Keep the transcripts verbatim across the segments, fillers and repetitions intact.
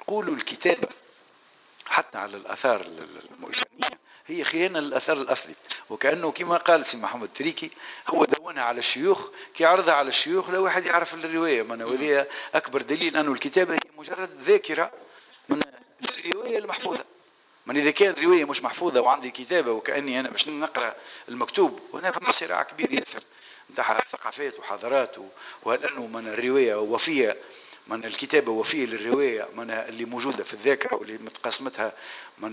يقولوا الكتابة حتى على الآثار الفنية هي خيانة للأثر الأصلي، وكأنه كما قال سي محمد تريكي هو دونها على الشيوخ كي عرضها على الشيوخ لا واحد يعرف الرواية. من وهذه أكبر دليل أنه الكتابة هي مجرد ذاكرة من الرواية المحفوظة. من إذا كان الرواية مش محفوظة وعندي كتابة وكأني أنا باش نقرأ المكتوب، وهنا فما صراع كبير ياسر نتاع ثقافات وحضارات، وهل أنه من الرواية وفية من الكتابة وفية للرواية من اللي موجودة في الذاكرة واللي متقسمتها من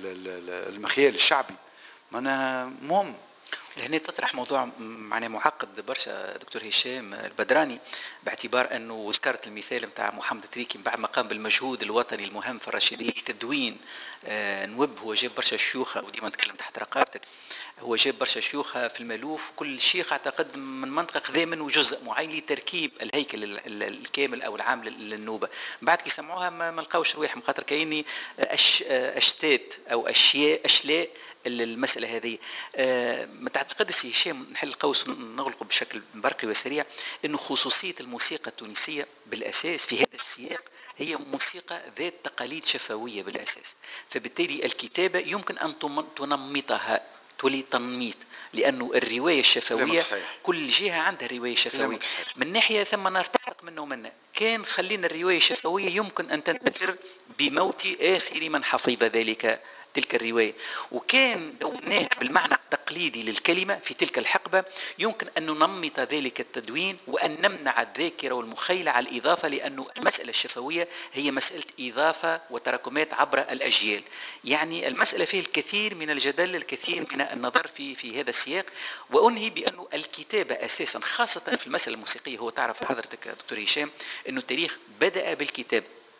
المخيال الشعبي منها مهم. هنا تطرح موضوع معناه معقد برشا دكتور هشام البدراني، باعتبار انه ذكرت المثال نتاع محمد تريكي بعد ما قام بالمجهود الوطني المهم في الراشدين تدوين آه نوب. هو جاب برشا شيوخه، وديما نتكلم تحت رقابتك، هو جاب برشا شيوخه في المالوف، كل شيخ اعتقد من منطقه خذا منه جزء معين لتركيب الهيكل الكامل او العام للنوبه. بعد كي سمعوها ما لقاوش رواحهم، خاطر كايني أش اشتات او اشياء اشلاء المسألة هذه. أه ما تعتقد سي هشام نحل القوس نغلقه بشكل برقي وسريع أنه خصوصية الموسيقى التونسية بالأساس في هذا السياق هي موسيقى ذات تقاليد شفوية بالأساس، فبالتالي الكتابة يمكن أن تنمطها تولي تنميط، لأنه الرواية الشفوية كل جهة عندها رواية شفوية. من ناحية ثم نرتحق منه ومنه كان خلينا الرواية الشفوية يمكن أن تنتثر بموت آخر من حفظ ذلك تلك الرواية، وكان دوناها بالمعنى التقليدي للكلمة في تلك الحقبة يمكن أن ننمط ذلك التدوين وأن نمنع الذاكرة والمخيلة على الإضافة، لأنه المسألة الشفوية هي مسألة إضافة وتراكمات عبر الأجيال. يعني المسألة فيه الكثير من الجدل، الكثير من النظر في في هذا السياق. وأنهي بأنه الكتابة أساسا خاصة في المسألة الموسيقية، هو تعرف حضرتك دكتور هشام أنه التاريخ بدأ بالكتاب،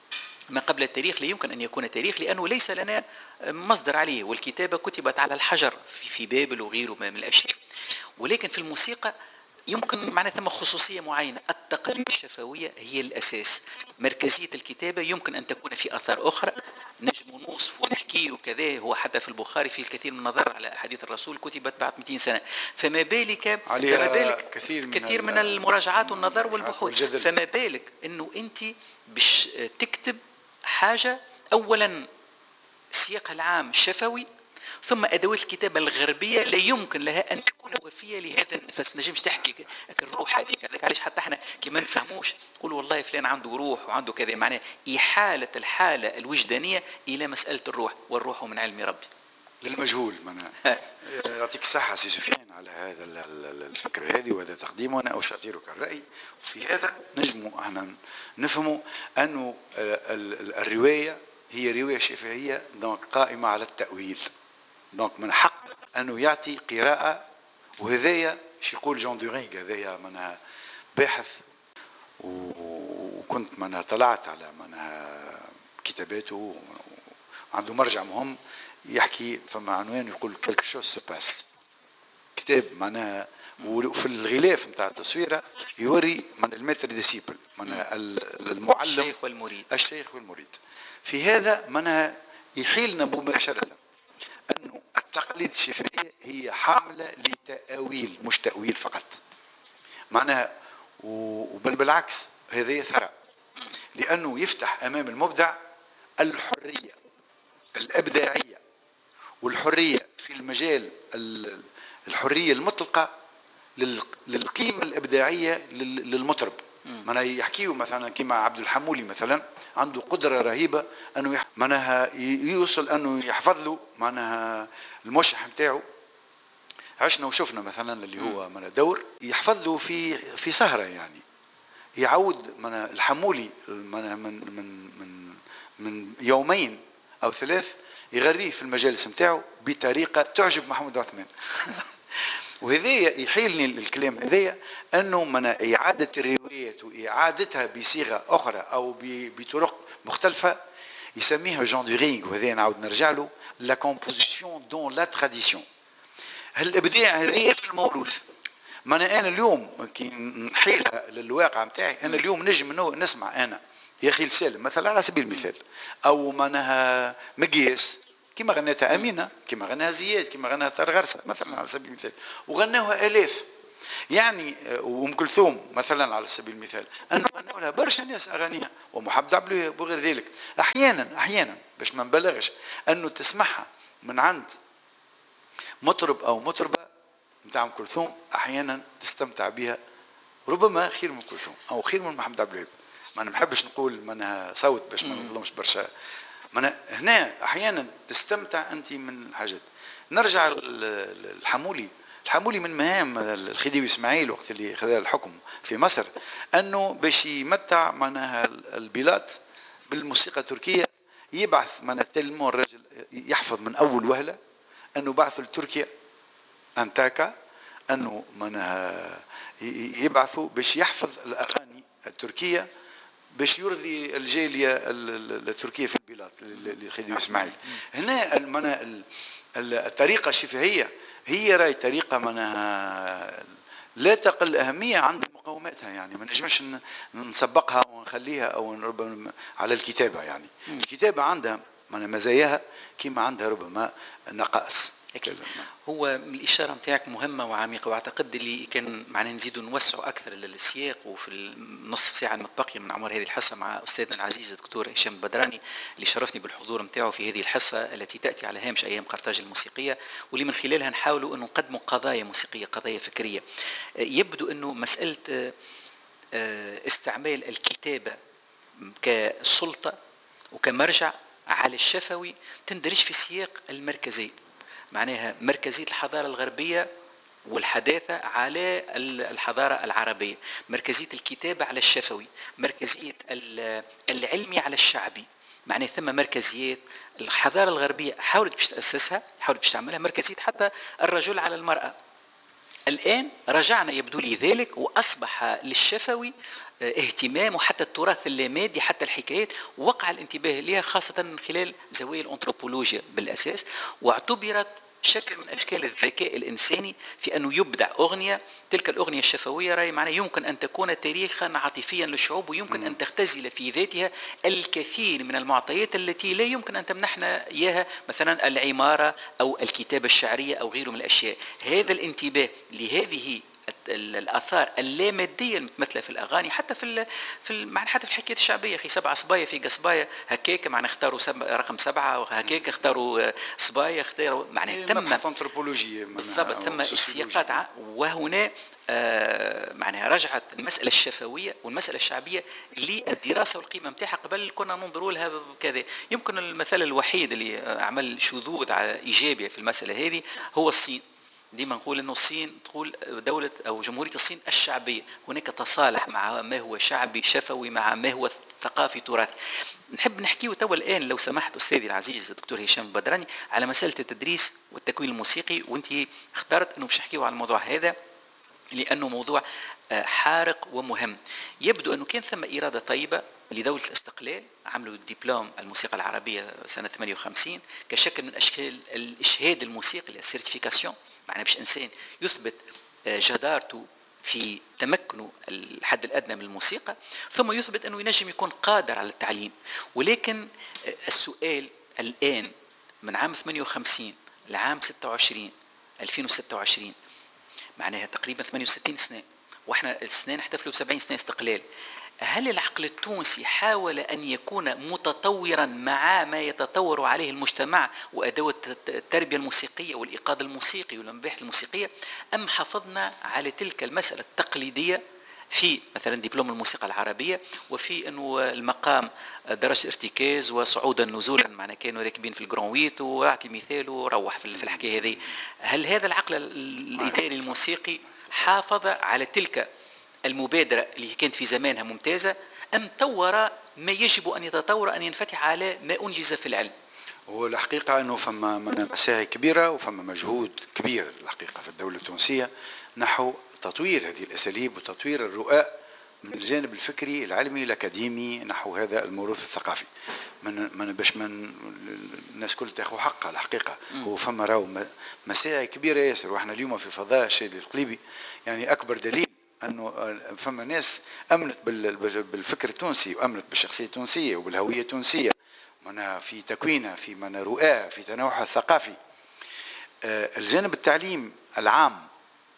ما قبل التاريخ لا يمكن أن يكون تاريخ لأنه ليس لنا مصدر عليه، والكتابة كتبت على الحجر في بابل وغيره من الأشياء. ولكن في الموسيقى يمكن معنى ثم خصوصية معينة، التقاليد الشفوية هي الأساس. مركزية الكتابة يمكن أن تكون في آثار أخرى نجم نوصف ونحكي وكذا، هو حتى في البخاري في الكثير من النظر على حديث الرسول كتبت بعد مئتين سنة، فما بالك فما بالك كثير من, كثير من المراجعات والنظر والبحوث، فما بالك أنه أنت باش تكتب حاجة أولا سياقها العام شفوي، ثم أدوات الكتابة الغربية لا يمكن لها أن تكون وفية لهذا النفس. نجمش تحكي الروح هذيك هذاك، علاش حتى احنا كي ما نفهموش نقولوا والله فلان عنده روح وعنده كذا، معناه إحالة الحالة الوجدانية إلى مسألة الروح، والروح من علم ربي للمجهول. معناه يعطيك الصحة سي سفيان على هذا الفكرة هذه وهذا تقديم، وأنا أشاركك الرأي في هذا. نجموا احنا نفهموا أنه الرواية هي رواية شفهية دونك قائمة على التأويل، دونك من حق أنه يعطي قراءة. وهذايا شي يقول جون دورينغ، هذايا منها باحث وكنت منها طلعت على منها كتاباته، عنده مرجع مهم يحكي فما عنوان يقول كلك شوز سو باس، كتاب معناها وفي الغلاف نتاع التصويره يوري من المتر ديسيبل من المعلم الشيخ والمريد الشيخ والمريد. في هذا منها يحيلنا مباشره انه التقليد الشفهيه هي حامله لتاويل مش تاويل فقط، معناها وبل بالعكس هذا ثراء، لانه يفتح امام المبدع الحريه الابداعيه والحريه في المجال الحريه المطلقه للقيمه الابداعيه للمطرب. معناها يحكيوا مثلا كما عبد الحمولي مثلا عنده قدره رهيبه انه معناها يوصل انه يحفظ له معناها الموشح نتاعو. عشنا وشفنا مثلا اللي هو من دور يحفظ له في في سهره، يعني يعود من الحمولي من من من من يومين او ثلاث يغريه في المجالس نتاعو بطريقه تعجب محمود عثمان. وهذا يحيلني الكلام هذايا انه من اعاده الروايات واعادتها بصيغه اخرى او بطرق مختلفه يسميها جون دورينغ، وهذا نعاود نرجع له لا كومبوزيسيون دون لا تراديسيون. الابداع هذايا في الموروث. ما انا انا اليوم كي نحيلها للواقع نتاعي، انا اليوم نجم نسمع انا يا اخي سالم مثلا على سبيل المثال، او معناها مقياس كما غنتها امينه، كما غناها زياد، كما غناها ثار غرسه مثلا على سبيل المثال، وغناوها الاف. يعني وام كلثوم مثلا على سبيل المثال انه غنوا لها برشا ناس اغانيها، ومحمد عبد الوهاب وغير ذلك. احيانا احيانا باش ما نبالغش انه تسمعها من عند مطرب او مطربه نتاع ام كلثوم، احيانا تستمتع بها ربما خير من ام كلثوم او خير من محمد عبد الوهاب. ما انا ما نحبش نقول منها صوت باش ما نظلمش برشا. ما أنا هنا احيانا تستمتع انت من الحاجات. نرجع الحمولي. الحمولي من مهام الخديوي اسماعيل وقت اللي خذ الحكم في مصر انه باش يمتع معناها البلاد بالموسيقى التركيه، يبعث معناها تلمو الرجل يحفظ من اول وهله انه بعثوا لتركيا انتاكا انه معناها يبعثوا باش يحفظ الاغاني التركيه باش يرضي الجاليه التركيه في البلاد لخديوي اسماعيل. هنا معناها الطريقه الشفهيه هي راي طريقه معناها لا تقل اهميه عند مقوماتها، يعني ما نجمش نسبقها ونخليها او ربما على الكتابه. يعني الكتابه عندها مزاياها كما عندها ربما نقائص. هو الإشارة متاعك مهمة وعميقة، واعتقد اللي كان معنا نزيد نوسع أكثر السياق وفي النصف ساعة المتبقية من عمر هذه الحصة مع أستاذنا العزيز الدكتور هشام البدراني اللي شرفني بالحضور متاعه في هذه الحصة التي تأتي على هامش أيام قرطاج الموسيقية، واللي من خلالها نحاولوا أن نقدموا قضايا موسيقية، قضايا فكرية. يبدو أنه مسألة استعمال الكتابة كسلطة وكمرجع على الشفوي تندرج في سياق المركزية، معناها مركزية الحضارة الغربية والحداثة على الحضارة العربية، مركزية الكتابة على الشفوي، مركزية العلمي على الشعبي. معناها ثم مركزيات الحضارة الغربية حاولت باش تأسسها، حاولت باش تعملها مركزية حتى الرجل على المرأة. الآن رجعنا يبدو لي ذلك، وأصبح للشفوي اهتمام، وحتى التراث اللامادي حتى الحكايات وقع الانتباه لها خاصة من خلال زوايا الأنثروبولوجيا بالأساس، واعتبرت شكل من أشكال الذكاء الإنساني في أنه يبدع أغنية. تلك الأغنية الشفوية راي معناه يمكن أن تكون تاريخا عاطفيا للشعوب، ويمكن م. أن تختزل في ذاتها الكثير من المعطيات التي لا يمكن أن تمنحنا إياها، مثلا العمارة أو الكتابة الشعرية أو غيره من الأشياء. هذا الانتباه لهذه الآثار اللامادية المتمثلة في الأغاني، حتى في في معنى حتى في الحكايات الشعبية. أخي سبعة صبايا في قصبايا هكاك معنى اختاروا سب... رقم سبعة، وهكاك اختاروا صبايا، اختاروا معنى ثم أنثروبولوجية بالضبط، ثم السياقات. وهنا آه معناها رجعت المسألة الشفوية والمسألة الشعبية للدراسة والقيمة متاعها. قبل كنا ننظروا لها كذا. يمكن المثال الوحيد اللي عمل شذوذ على إيجابية في المسألة هذه هو الصين. ديما نقول انه الصين تقول دولة او جمهورية الصين الشعبية، هناك تصالح مع ما هو شعبي شفوي مع ما هو ثقافي تراثي. نحب نحكيه توا الان لو سمحت استاذي العزيز الدكتور هشام البدراني على مسألة التدريس والتكوين الموسيقي، وانت اخترت انه باش نحكيه على الموضوع هذا لانه موضوع حارق ومهم. يبدو انه كان ثم إرادة طيبة لدولة الاستقلال، عملوا الدبلوم الموسيقى العربية سنة ثمانية وخمسين كشكل من اشكال الاشهاد الموسيقي، السيرتيفيكاسيون، معناه باش إنسان يثبت جدارته في تمكنه الحد الأدنى من الموسيقى، ثم يثبت أنه ينجم يكون قادر على التعليم. ولكن السؤال الآن من عام ثمانية وخمسين لعام ستة وعشرين ألفين وستة وعشرين معناها تقريبا ثمانية وستين سنة، وإحنا السنة نحتفلوا بسبعين سنة استقلال. هل العقل التونسي حاول أن يكون متطورا مع ما يتطور عليه المجتمع وأدوات التربية الموسيقية والإيقاظ الموسيقي والمباحث الموسيقية، أم حافظنا على تلك المسألة التقليدية في مثلا دبلوم الموسيقى العربية، وفي أنه المقام درجة ارتكاز وصعودا نزولا، معنا كانوا راكبين في الجرانويت وأعطي مثال وروح في الحكاية هذه. هل هذا العقل الإداري الموسيقي حافظ على تلك المبادرة اللي كانت في زمانها ممتازة، أم طور ما يجب أن يتطور أن ينفتح على ما أنجز في العلم؟ هو الحقيقة أنه فما مساعي كبيرة وفما مجهود كبير الحقيقة في الدولة التونسية نحو تطوير هذه الأساليب وتطوير الرؤاء من الجانب الفكري العلمي الأكاديمي نحو هذا الموروث الثقافي. من من باش من الناس كل تاخذ حقها الحقيقة. هو فما راهو مساعي كبيرة ياسر، واحنا اليوم في فضاء الشادي القليبي يعني أكبر دليل أنه فما ناس أمنت بالفكر التونسي وأمنت بالشخصية التونسية وبالهوية التونسية، منا في تكوينها، في منا رؤاها، في تنوعها الثقافي. الجانب التعليم العام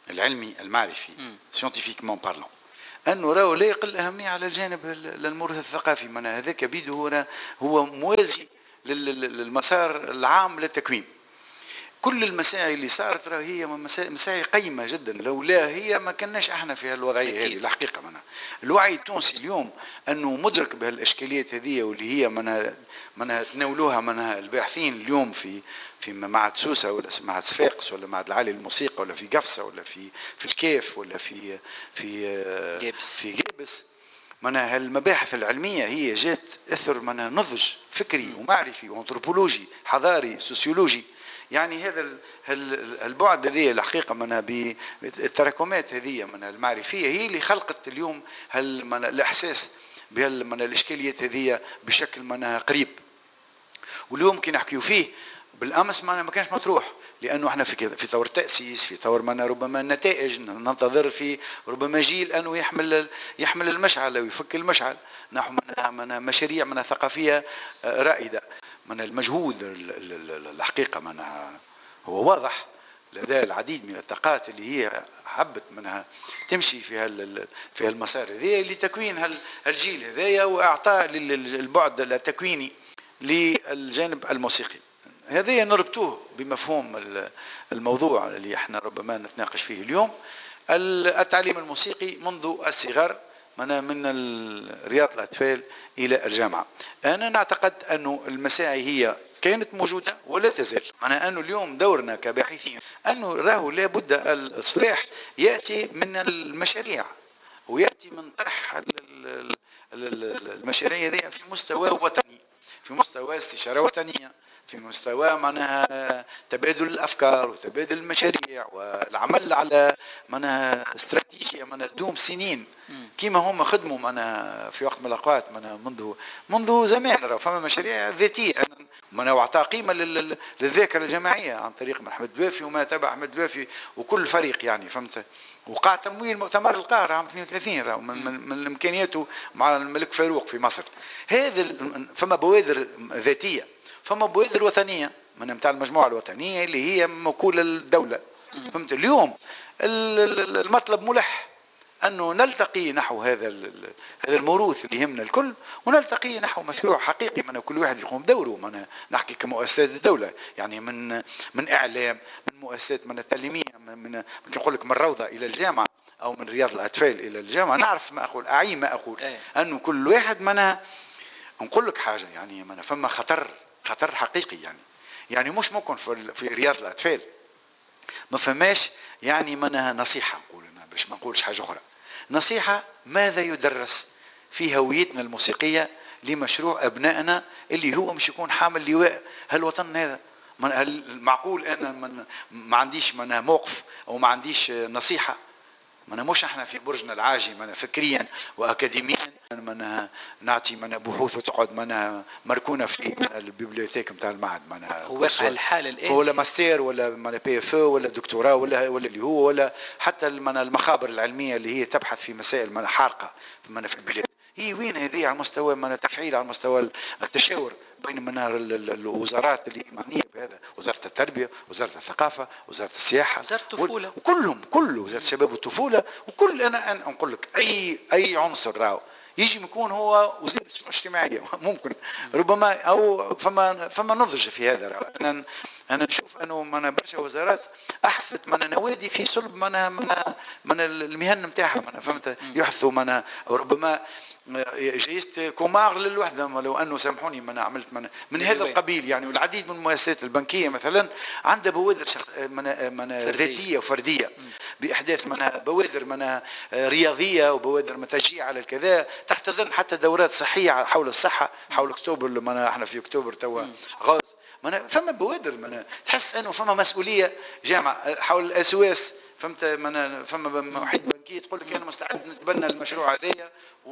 العلمي المعرفي سيونتيفيكمون بارلون، انه راهو لا يقل اهميه على الجانب الموروث الثقافي. من هذاك بيده هو هو موازي للمسار العام للتكوين. كل المساعي اللي صارت راه هي مساعي قيمه جدا، لولا هي ما كناش احنا في هالوضعيه هذه الحقيقه. منها الوعي التونسي اليوم انه مدرك بهالاشكاليات هذه، واللي هي منها منها تناولوها منها الباحثين اليوم في في معهد سوسه ولا معهد صفاقس ولا معهد العالي للموسيقى ولا في قفصه ولا في في الكيف ولا في في جابس في جابس. منها هالمباحث العلميه هي جات اثر منها نضج فكري ومعرفي وانثروبولوجي حضاري سوسيولوجي. يعني هذا البعد هذه الحقيقه منها بالتراكمات هذه منها المعرفيه هي اللي خلقت اليوم من الاحساس بهال الاشكاليات هذه بشكل منها قريب. واليوم كي نحكيو فيه بالامس ما ما كانش مطروح، لانه احنا في في طور تاسيس، في طور منا ربما النتائج ننتظر في ربما جيل انه يحمل يحمل المشعل ويفك المشعل نحو من مشاريع من ثقافيه رائده. من المجهود الحقيقه منها هو واضح لدى العديد من الطاقات اللي هي حبت منها تمشي في هال في هالمسار هذا لتكوين هالجيل هذايا واعطاء البعد التكويني للجانب الموسيقي. هذا نربطوه بمفهوم الموضوع اللي احنا ربما نتناقش فيه اليوم، التعليم الموسيقي منذ الصغر من من رياض الأطفال إلى الجامعة. أنا نعتقد أنه المساعي هي كانت موجودة ولا تزال. أنا أنه اليوم دورنا كباحثين أنه راهو لابد الإصلاح يأتي من المشاريع ويأتي من طرح المشاريع هذه في مستوى وطني، في مستوى استشارة وطنية، في مستوى معناها تبادل الافكار وتبادل المشاريع والعمل على معناها استراتيجيه معناها تدوم سنين كيما هم خدموا معناها في وقت من الاوقات معناها منذ منذ زمان. راه فما مشاريع ذاتيه معناها واعطى قيمه للذاكره الجماعيه عن طريق احمد دوافي وما تبع احمد دوافي وكل فريق يعني فهمت. وقع تمويل مؤتمر القاهره عام اثنين وثلاثين راه من, من, من امكانياته مع الملك فاروق في مصر. هذا فما بوادر ذاتيه، فما بوادر وطنيه من نتاع المجموعه الوطنيه اللي هي موكوله الدوله. فهمت. اليوم المطلب ملح انه نلتقي نحو هذا هذا الموروث اللي يهمنا الكل، ونلتقي نحو مشروع حقيقي من كل واحد يقوم بدوره. من نحكي كمؤسسات الدوله يعني من من اعلام، من مؤسسات من التعليميه، من من نقول لك من الروضه الى الجامعه او من رياض الاطفال الى الجامعه. نعرف ما اقول، اعي ما اقول، انه كل واحد منا نقول لك حاجه يعني من فما خطر خطر حقيقي يعني يعني مش ممكن في في رياض الاطفال ما فماش يعني منها نصيحه نقول انا باش ما نقولش حاجه اخرى. نصيحه ماذا يدرس في هويتنا الموسيقيه لمشروع ابنائنا اللي هو مش يكون حامل لواء هالوطن هذا. هل معقول انا من ما عنديش منها موقف او ما عنديش نصيحه؟ منا مش احنا في برجنا العاجي منا فكريا واكاديميا منا نعطي منا بحوث وتقعد منا مركونه في البيبليوتيك نتاع المعهد منا هو الحال الان ولا ماستر ولا منا بي اف ولا دكتوراه ولا ولا اللي هو ولا حتى منا المخابر العلميه اللي هي تبحث في مسائل منا حارقه منا في البلاد. هي وين هذه على مستوى منا تفعيل على مستوى التشاور بين منا الوزارات اللي معنيه بهذا، وزاره التربيه، وزاره الثقافه، وزاره السياحه، وزاره الطفوله، وكلهم كل وزاره الشباب والطفوله وكل. انا انا نقول لك اي اي عنصر راهو يجي يكون هو وزير اجتماعيه ممكن ربما او فما فما نضج في هذا. انا انا نشوف انه من برشا وزارات احدثت من نوادي في صلب من من من المهن نتاعها من فهمت يحثوا من ربما جايزة كومار للوحده لو انه سامحوني من عملت من, من هذا القبيل يعني. والعديد من المؤسسات البنكيه مثلا عندها بوادر من من ذاتيه وفرديه باحداث من بوادر من رياضيه وبوادر من تشجيع على الكذا تحت ظل حتى دورات صحيه حول الصحه حول اكتوبر. لما احنا في اكتوبر توا غاز من فما بوادر من تحس انه فما مسؤوليه جامعه حول الاسواس فهمت. من فما محيط بنكي تقول لك انا مستعد نتبنى المشروع هذايا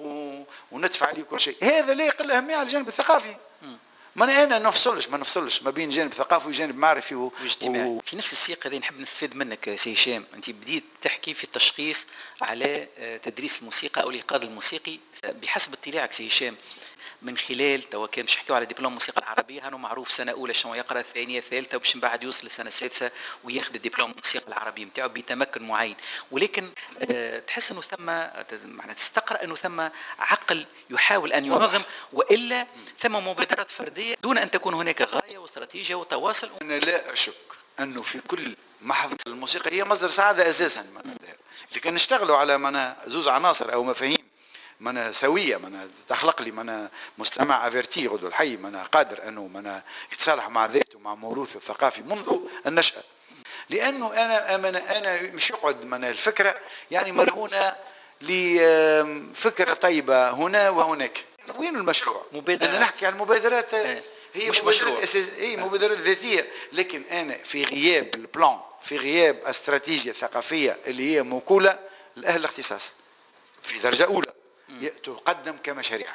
وندفع عليه كل شيء. هذا لا يقل اهميه على الجانب الثقافي. ما انا نفصلش ما نفصلش ما بين جانب ثقافي وجانب معرفي واجتماعي. و... في نفس السياق هذا نحب نستفيد منك سي هشام. انت بديت تحكي في التشخيص على تدريس الموسيقى او الايقاظ الموسيقي بحسب اطلاعك سي هشام. من خلال توا كان باش يحكيو على دبلوم موسيقى العربيه، هانو معروف سنه اولى شنو يقرا، ثانيه ثالثه، باش من بعد يوصل لسنه سادسه وياخذ الدبلوم الموسيقى العربيه نتاعو بتمكن معين. ولكن أه تحس انه ثم معناتها تستقرا انه ثم عقل يحاول ان ينظم، والا ثم مبادرات فرديه دون ان تكون هناك غايه واستراتيجيه وتواصل. انا لا اشك انه في كل محظ الموسيقى هي مصدر سعاده اساسا، لكن نشتغلوا على منا زوز عناصر او مفاهيم منا سويه، منا تخلق لي منا مستمع افيرتي غدو الحي، منا قادر انه منا يتصالح مع ذاته ومع موروثه الثقافي منذ النشأة. لانه انا انا انا مش يقعد منا الفكره يعني مرهونه لفكره طيبه هنا وهناك. وين المشروع؟ مبادرات. انا نحكي عن المبادرات هي مش مشروع، اي مبادرات ذاتيه، لكن انا في غياب البلان، في غياب استراتيجيه ثقافيه اللي هي موكوله لاهل الاختصاص في درجه اولى تقدم كمشاريع،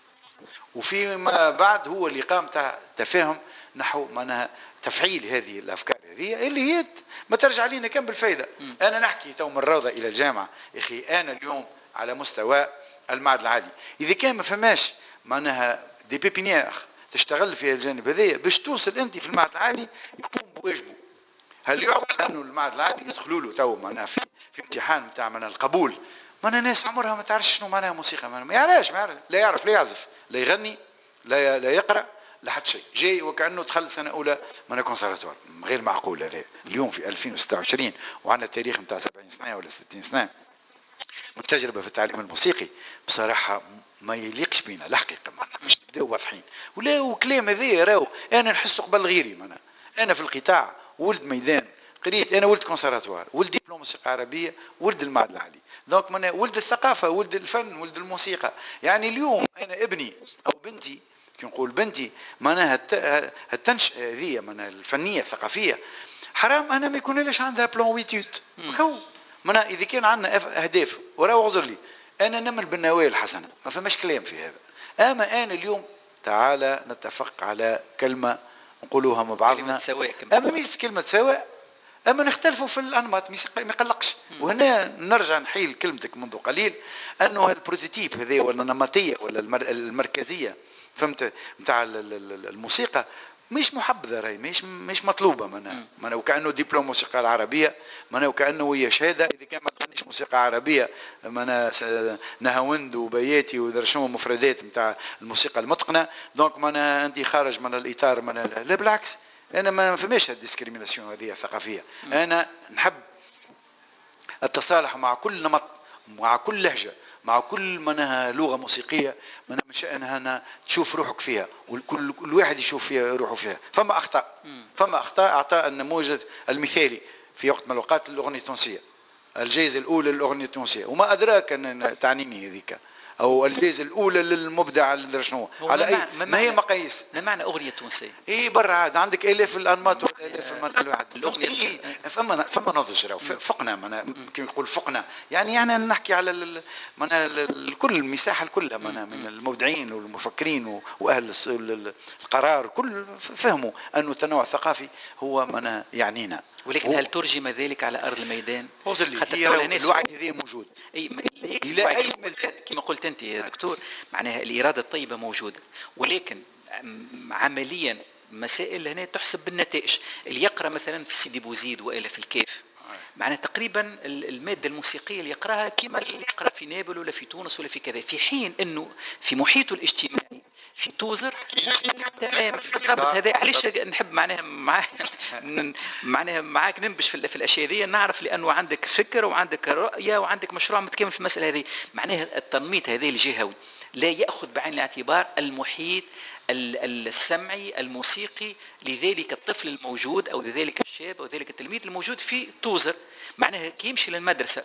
وفيما بعد هو اللي قام تاع تفاهم نحو معناها تفعيل هذه الافكار هذه اللي هي ما ترجع لينا كم بالفائده. انا نحكي تو من الروضه الى الجامعه، اخي انا اليوم على مستوى المعهد العالي اذا كان ما فماش معناها دي بيبينيير تشتغل في الجانب هذايا باش توصل انت في المعهد العالي يقوم بواجبه. هل يعقل انه المعهد العالي يدخلوا له تو معناها في, في امتحان نتاع معناها القبول معناها ناس عمرها ما تعرفش شنو معناها موسيقى، ما يعرفش ما يعرف، لا يعرف لا يعزف لا يغني لا لا يقرا لا حتى شيء، جاي وكانه دخل سنه اولى معناها كونسرفتوار. غير معقول هذا اليوم في ألفين وستة وعشرين وعندنا تاريخ نتاع سبعين سنه ولا ستين سنه من تجربه في التعليم الموسيقي. بصراحه ما يليقش بينا الحقيقه، مش نبداو واضحين ولا وكلام هذا راهو انا نحسه قبل غيري. انا انا في القطاع ولد ميدان قريت، انا ولد كونسرفتوار، ولد دبلوم موسيقى عربيه، ولد المعهد العالي، دونك من ولد الثقافه، ولد الفن، ولد الموسيقى. يعني اليوم انا ابني او بنتي كي نقول بنتي معناها التنشئه هذه معناها الفنيه الثقافيه حرام انا ما يكون ليش عندها بلان ويتيود هو معناها اذا كان عندنا اهداف وراه اعذر لي انا نمل بالنوايا الحسنه ما فماش كلام في هذا. اما انا اليوم تعالى نتفق على كلمه نقولوها مع بعضنا، كلمه سواء، اما مش كلمه سواء، اما نختلفوا في الانماط ما يقلقش. وهنا نرجع نحيل كلمتك منذ قليل انه البروتوتيب هذا ولا النمطيه ولا المركزيه فهمت نتاع الموسيقى مش محبذه، راهي مش مش مطلوبه. معناها معناها وكانه دبلوم موسيقى العربيه، معناها وكانه هي شهاده اذا كان ما تغنيش موسيقى عربيه معناها نهاوند وبياتي ودر شنو مفردات نتاع الموسيقى المتقنه، دونك معناها انت خارج من الاطار. من لا بالعكس، انا ما فماش الديسكريميناسيون هذه الثقافيه. انا نحب التصالح مع كل نمط، مع كل لهجه، مع كل منها لغه موسيقيه من من شانها أنا تشوف روحك فيها والكل كل واحد يشوف فيها روحه فيها. فما اخطاء فما اخطاء اعطى النموذج المثالي في وقت من الاوقات الاغنيه التونسيه، الجائزه الاولى للاغنيه التونسيه، وما ادراك ان تعنيني هذيك، او الجائزه الاولى للمبدع اللي شنو على اي ما, ما هي مقاييس. ما معنى اغنيه تونسيه؟ اي برا عاد عندك الاف الانماط والاف الواحد الاغنيه إيه فما فما نضج فقنا معناها كي نقول فقنا يعني يعني نحكي على معناها الكل المساحه كلها معناها من المبدعين والمفكرين واهل القرار كل فهموا انه التنوع الثقافي هو معناها يعنينا. ولكن هل ترجم ذلك على ارض الميدان؟ حتى الوعي هذا موجود اي الى اي مدى كما قلت انت يا دكتور، معناها الاراده الطيبه موجوده، ولكن عمليا مسائل هنا تحسب بالنتائج. اللي يقرا مثلا في سيدي بوزيد والا في الكيف معناها تقريبا الماده الموسيقيه اللي يقراها كما اللي يقرا في نابل ولا في تونس ولا في كذا، في حين انه في محيطه الاجتماعي في توزر تمام الرابط هذا. علاش نحب معناها معاه معناها معاك ننبش في الاشياء هذه، نعرف لانه عندك فكر وعندك رؤيه وعندك مشروع متكامل في المساله هذه. معناها التنميط هذا الجهوي لا ياخذ بعين الاعتبار المحيط السمعي الموسيقي لذلك الطفل الموجود او لذلك الشاب او ذلك التلميذ الموجود في توزر. معناها كي يمشي للمدرسه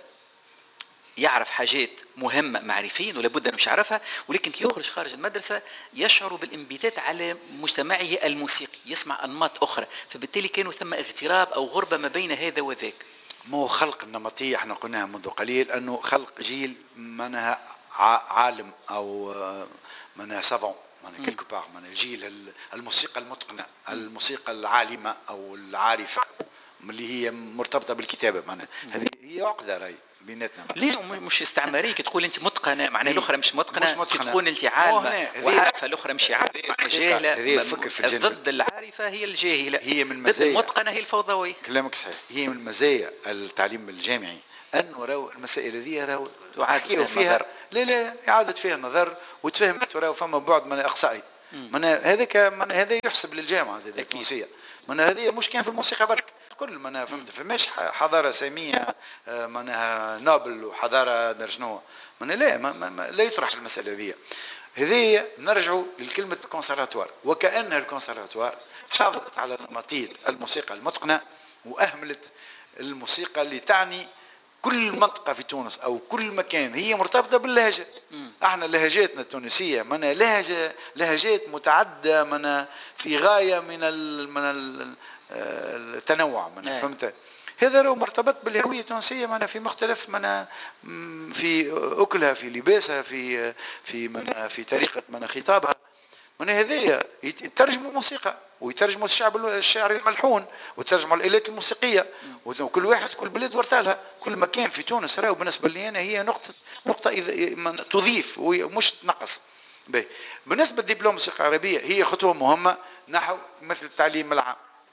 يعرف حاجات مهمة معرفيا ولا بد أن مش يعرفها، ولكن كي يخرج خارج المدرسة يشعر بالانبتات على مجتمعه الموسيقي، يسمع أنماط أخرى، فبالتالي كانوا ثم اغتراب أو غربة ما بين هذا وذاك. مو خلق النمطية احنا قلناها منذ قليل أنه خلق جيل منها عالم أو منها سافون معناها كيلكو باغ معناها الجيل الموسيقى المتقنة الموسيقى العالمة أو العارفة اللي هي مرتبطة بالكتابة. معناها هذه هي عقدة راهي بيناتنا. ليه مش استعماريه كي تقول انت متقن متقنه، معناها الاخرى مش متقنه، مش متقنة. تكون انت مو عالمه هنا، هذه- وعارفه الاخرى مش عارفه جاهله. هذه الفكر في الجانب. ضد العارفه هي الجاهله، هي من ضد مزايا المتقنه هي الفوضويه. كلامك صحيح. هي من مزايا التعليم الجامعي انه راهو المسائل هذه راهو تعاد تحكيوا فيها فيها النظر. لا لا اعاده فيها النظر وتفهمت راهو فما بعد من اقصائي من هذاك من هذا يحسب للجامعه زي التونسيه. من هذه مش كان في الموسيقى برك كل من فهمت فماش حضاره ساميه منها نوبل وحضاره در شنو من لا ما ما لا يطرح المساله هذه. هذه نرجعوا لكلمه الكونسرفاتوار وكأن الكونسرفاتوار حافظت على نمطيه الموسيقى المتقنه واهملت الموسيقى اللي تعني كل منطقة في تونس أو كل مكان هي مرتبطة باللهجة. احنا لهجاتنا التونسية من لهجة لهجات متعدة من في غاية من ال من ال التنوع من فهمت. هذا هو مرتبط بالهوية التونسية من في مختلف من في أكلها في لباسها في في من في طريقة من خطابها. من هذه يترجموا موسيقى ويترجموا الشعب الشعري الملحون ويترجموا الآلات الموسيقية وكل واحد كل بلاد ورثالها. كل مكان في تونس راهو بالنسبة لي أنا هي نقطة نقطة تضيف ومش تنقص. بالنسبة لدبلوم موسيقى عربية هي خطوة مهمة نحو مثل التعليم العام.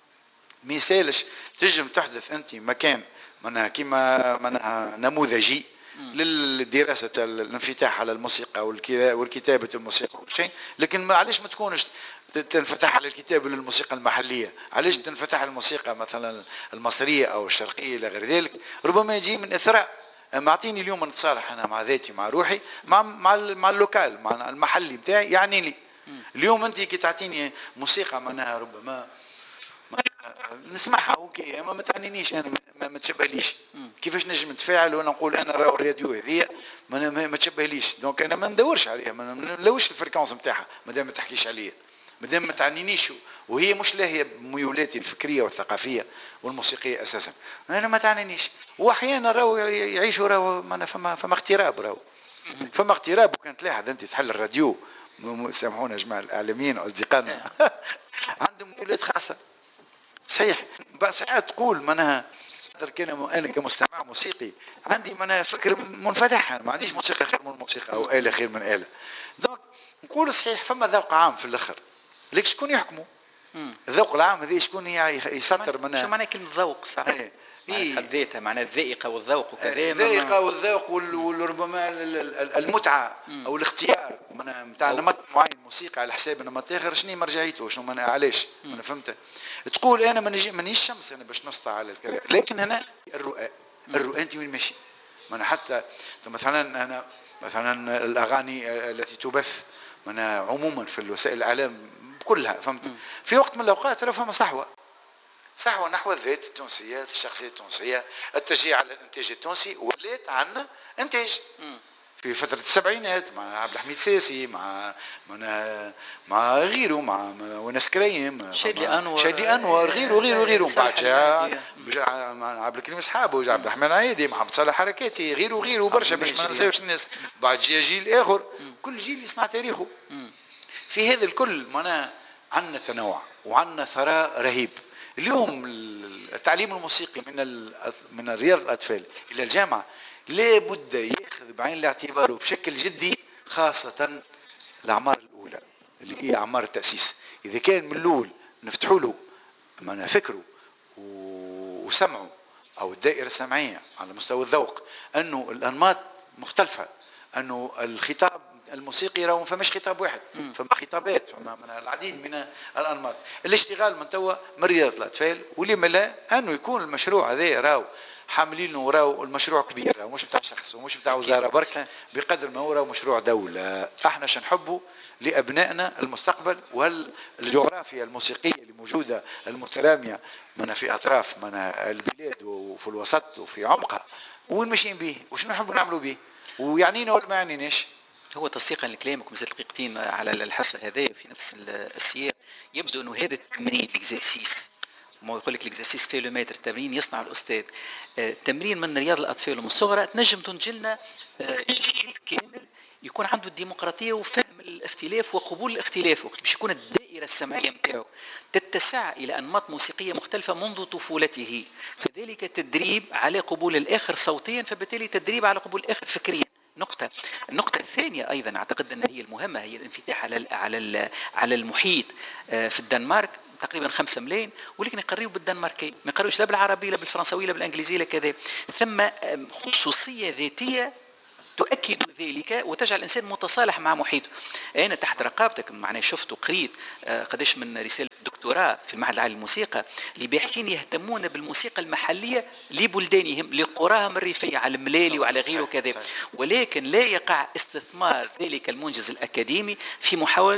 مثالش تجم تحدث أنت مكان منها كما منها نموذجي للدراسة الانفتاح على الموسيقى والكتابة الموسيقى وكل شيء. لكن معليش ما تكونش تنفتح على الكتابة للموسيقى المحلية. علاش تنفتح على الموسيقى مثلا المصرية أو الشرقية إلى غير ذلك؟ ربما يجي من إثراء. معطيني اليوم نتصالح أنا مع ذاتي مع روحي مع مع مع اللوكال مع المحلي بتاعي يعني لي. اليوم أنت كي تعطيني موسيقى معناها ربما نسمعها اوكي اما ما تعنينيش انا ما, ما تشبهليش. كيفاش نجم نتفاعل وانا نقول انا راهو الراديو هذه ما, ما تشبهليش. دونك انا ما ندورش عليها ما نلوش الفريكونس نتاعها مادام ما تحكيش عليا مادام ما تعنينيش وهي مش لاهيه بميولاتي الفكريه والثقافيه والموسيقيه اساسا انا ما تعنينيش. واحيانا راهو يعيشوا راهو فما فما اغتراب راهو فما اغتراب. وكانت تلاحظ انت تحل الراديو سامحونا يا جماعه الاعلاميين واصدقائنا عندهم ميولات خاصه صحيح. بعد ساعات تقول منها انا كمستمع موسيقي عندي منها فكر منفتح ما عنديش موسيقى خير من موسيقى او آلة خير من آلة. دونك نقول صحيح فما ذوق عام في الاخر ليك شكون يحكمه الذوق العام هذه شكون يسطر منها. شو معنى كلمة ذوق صحيح؟ إيه حد ذاتها معناها الذائقة والذوق وكذا. الذائقة والذوق وربما المتعة أو الاختيار نتاع نمط معين موسيقى على حساب نمط آخر شنو مرجعيته شنو من علاش أنا فهمت. تقول أنا ما نجي مانيش شمس أنا باش نسطع على الكلام. لكن هنا الرؤى الرؤى أنت وين ماشي. أنا حتى مثلا أنا مثلا الأغاني التي تبث أنا عموما في الوسائل الإعلام كلها فهمت في وقت من الأوقات راه فما صحوة صحوة نحو الذات التونسية الشخصية التونسية التشجيع على الانتاج التونسي ولات عندنا انتاج في فترة السبعينات مع عبد الحميد ساسي مع مع مع غيره مع وناس كريم شادي انور شادي انور غيره غيره غيره بعد جاء مع عبد الكريم صحابه وجا عبد الرحمن العايدي محمد صالح حركاتي غيره غيره برشا باش ما ننساوش الناس. بعد جاء جيل اخر كل جيل يصنع تاريخه. في هذا الكل معناها عندنا تنوع وعندنا ثراء رهيب. اليوم التعليم الموسيقي من من رياض الأطفال إلى الجامعة لا بد يأخذ بعين الاعتبار بشكل جدي خاصة الأعمار الأولى اللي هي أعمار التأسيس. إذا كان من الأول نفتحوا له ما فكروا وسمعوا أو الدائرة السمعية على مستوى الذوق أنه الأنماط مختلفة أنه الخطاب الموسيقي راهو ما فماش خطاب واحد فما خطابات فما من العديد من الانماط. الاشتغال من توا من رياضه الاطفال ولما لا انه يكون المشروع هذا راهو حاملينه راهو المشروع كبير راهو مش بتاع شخص ومش بتاع وزاره برك بقدر ما هو راهو مشروع دوله. احنا شنحبه لابنائنا المستقبل والجغرافيا الموسيقيه اللي موجوده المتراميه من في اطراف من البلاد وفي الوسط وفي عمقها وين ماشيين به وشنو نحبوا نعملوا به ويعنينا ولا ما يعنيناش. هو تصديقا لكلامك مثل دقيقتين على الحصه هذه في نفس السياق يبدو انه هذا التمرين الاكزرسيس ما يقول لك الاكزرسيس في متر التمرين يصنع الاستاذ. التمرين من رياض الاطفال ومن الصغر تنجم تنتج لنا جيل كامل يكون عنده الديمقراطيه وفهم الاختلاف وقبول الاختلاف باش يكون الدائره السمعيه نتاعو تتسع الى انماط موسيقيه مختلفه منذ طفولته. فذلك تدريب على قبول الاخر صوتيا فبالتالي تدريب على قبول الاخر فكريا. نقطة. النقطة الثانية أيضا أعتقد أن هي المهمة، هي الانفتاح على على على المحيط. في الدنمارك تقريبا خمسة ملايين، ولكن يقريوا بالدنماركي، ما يقريوش لا بالعربية لا بالفرنسوية لا بالإنجليزية لا كذا. ثم خصوصية ذاتية تؤكد ذلك وتجعل الإنسان متصالح مع محيطه. أنا تحت رقابتك معناه شفت وقريت قداش من رسالة دكتوراه في المعهد العالي للموسيقى لباحثين يهتمون بالموسيقى المحلية لبلدانهم لقراهم الريفية على الملالي وعلى غيره كذا، ولكن لا يقع استثمار ذلك المنجز الأكاديمي في محاولة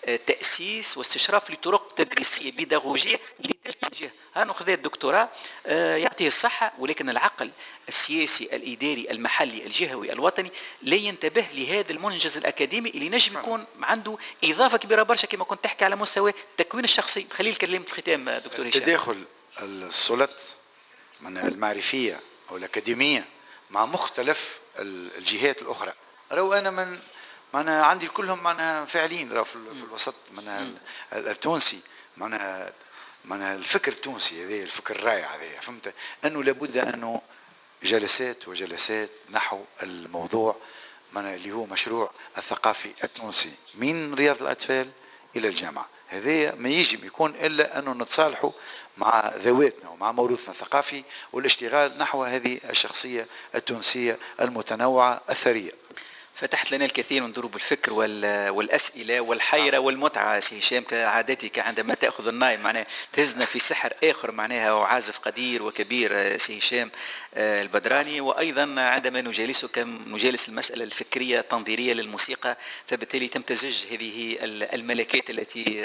تأسيس واستشراف لطرق تدريسية بيداغوجية لتشجيع. هانو خذ الدكتوراه يعطيه الصحة، ولكن العقل السياسي الإداري المحلي الجهوي الوطني لا ينتبه لهذا المنجز الأكاديمي اللي نجم يكون عنده إضافة كبيرة برشا كما كنت تحكي على مستوى التكوين الشخصي. خليل كلمة الختام دكتور هشام. تداخل السلط من المعرفية أو الأكاديمية مع مختلف الجهات الأخرى. لو أنا من معناها عندي كلهم معناها فاعلين في الوسط معناها التونسي، معناها معناها الفكر التونسي هذا الفكر الرائع هذا، فهمت أنه لابد أنه جلسات وجلسات نحو الموضوع معناها اللي هو مشروع الثقافي التونسي من رياض الأطفال إلى الجامعة. هذا ما يجب يكون إلا أنه نتصالحوا مع ذواتنا ومع موروثنا الثقافي والاشتغال نحو هذه الشخصية التونسية المتنوعة الثرية. فتحت لنا الكثير من دروب الفكر والأسئلة والحيرة والمتعة سي هشام كعادتك عندما تأخذ النايم معناها تهزنا في سحر آخر معناها وعازف قدير وكبير سي هشام البدراني. وأيضا عندما نجالسك نجالس المسألة الفكرية التنظيرية للموسيقى، فبالتالي تمتزج هذه الملكات التي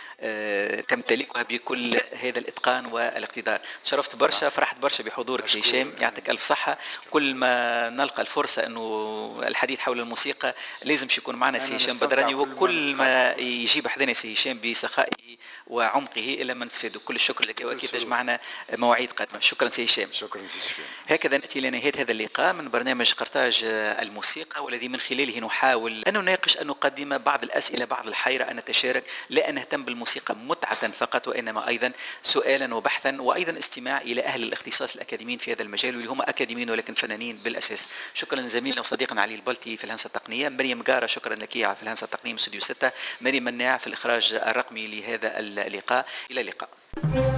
تمتلكها بكل هذا الإتقان والاقتدار. شرفت برشا، فرحت برشا بحضورك سي هشام، يعطيك ألف صحة. كل ما نلقى الفرصة أنه الحديث حول الموسيقى لازم يكون معنا سي هشام بدراني، وكل ما يجيب حدنا سي هشام بسخائه وعمقه إلا ما نستفيد. كل الشكر لك، وأكيد تجمعنا مواعيد قادمة. شكرا سي هشام. شكرا سي سفيان. هكذا نأتي لنهاية هذا اللقاء من برنامج قرطاج الموسيقى، والذي من خلاله نحاول أن نناقش أن نقدم بعض الأسئلة بعض الحيرة، أن نتشارك، لا أن نهتم بالموسيقى متعة فقط، وإنما أيضا سؤالا وبحثا، وأيضا استماع إلى أهل الاختصاص الأكاديميين في هذا المجال واللي هم أكاديميين ولكن فنانين بالأساس. شكرا لزميلنا وصديقنا علي البلطي في الهندسة التقنية، مريم قارة شكرا لك في الهندسة التقنية من استوديو ستة، مريم مناع في الإخراج الرقمي لهذا اللقاء. إلى اللقاء.